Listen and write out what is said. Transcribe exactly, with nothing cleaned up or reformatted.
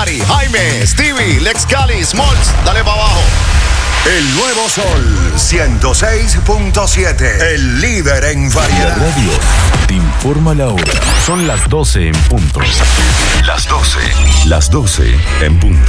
Dari, Jaime, Stevie, Lex Cali, Smalls. Dale para abajo. El nuevo Sol ciento seis punto siete. El líder en variedad. La radio te informa la hora. Son las doce en punto. Las doce. Las doce en punto.